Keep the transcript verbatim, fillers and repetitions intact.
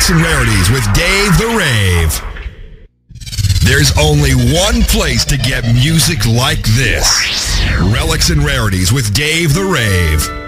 Relics and Rarities with Dave the Rave. There's only one place to get music like this. Relics and Rarities with Dave the Rave.